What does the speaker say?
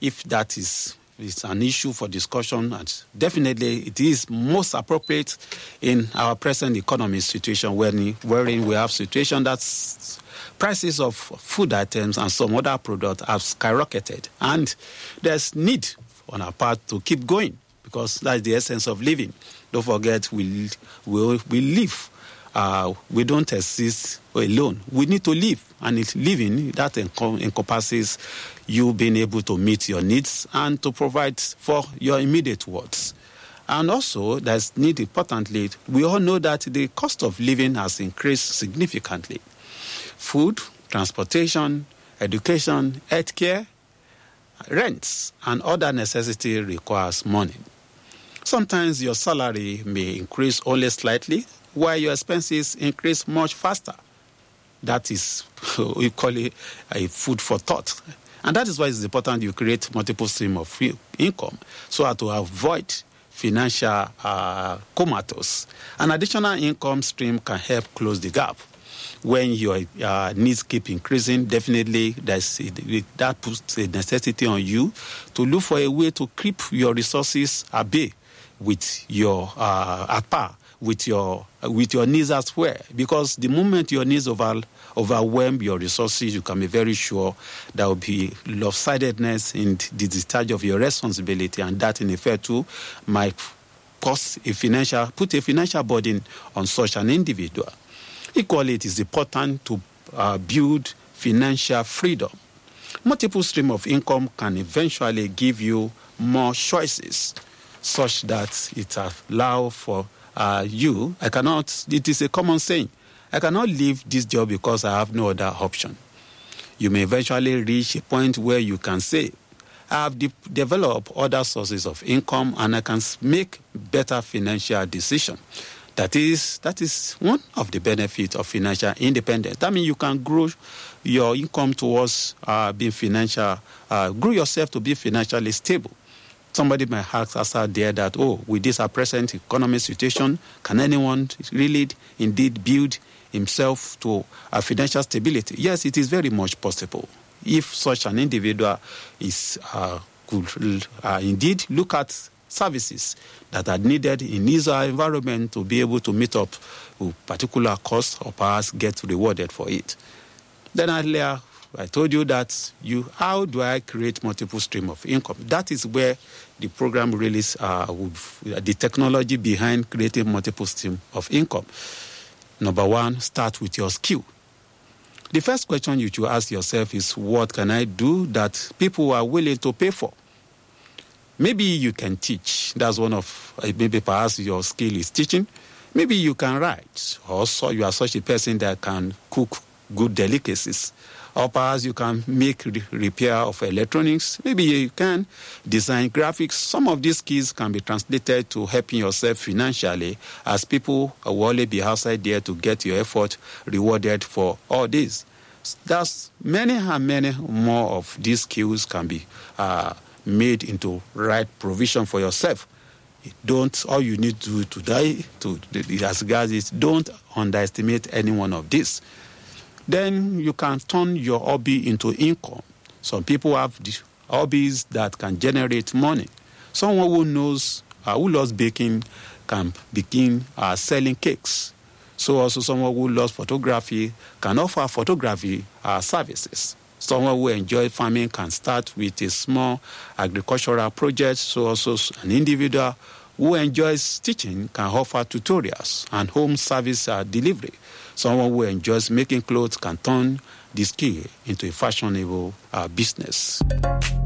if that is an issue for discussion, and definitely it is most appropriate in our present economic situation wherein we have situation that prices of food items and some other products have skyrocketed, and there's need on our part to keep going, because that's the essence of living. Don't forget, we live. We don't exist alone. We need to live, and it's living that encompasses you being able to meet your needs and to provide for your immediate wants. And also, there's need importantly, we all know that the cost of living has increased significantly. Food, transportation, education, healthcare, rents, and other necessity requires money. Sometimes your salary may increase only slightly, while your expenses increase much faster. That is, we call it a food for thought. And that is why it's important you create multiple streams of income so as to avoid financial comatose. An additional income stream can help close the gap. When your needs keep increasing, definitely that puts a necessity on you to look for a way to keep your resources at bay with your at par with your needs as well. Because the moment your needs overwhelm your resources, you can be very sure there will be lopsidedness in the discharge of your responsibility, and that in effect too might put a financial burden on such an individual. Equally, it is important to build financial freedom. Multiple streams of income can eventually give you more choices, such that it allows for you. It is a common saying, I cannot leave this job because I have no other option. You may eventually reach a point where you can say, I have developed other sources of income and I can make better financial decisions. That is one of the benefits of financial independence. That means you can grow your income towards grow yourself to be financially stable. Somebody might ask us out there that, with this our present economic situation, can anyone really indeed build himself to a financial stability? Yes, it is very much possible. If such an individual could indeed look at services that are needed in his environment to be able to meet up with particular costs or perhaps get rewarded for it. Then earlier, I told you that how do I create multiple streams of income? That is where the program really the technology behind creating multiple streams of income. Number one, start with your skill. The first question you should ask yourself is, what can I do that people are willing to pay for? Maybe you can teach. That's one of, maybe perhaps your skill is teaching. Maybe you can write. Also, you are such a person that can cook good delicacies. Or perhaps you can make repair of electronics. Maybe you can design graphics. Some of these skills can be translated to helping yourself financially, as people will only be outside there to get your effort rewarded for all this. Thus, many and many more of these skills can be made into right provision for yourself. All you need to do as regards is don't underestimate any one of these. Then you can turn your hobby into income. Some people have hobbies that can generate money. Someone who loves baking can begin selling cakes. So also someone who loves photography can offer photography services. Someone who enjoys farming can start with a small agricultural project. So also an individual who enjoys teaching can offer tutorials and home service delivery. Someone who enjoys making clothes can turn this skill into a fashionable business.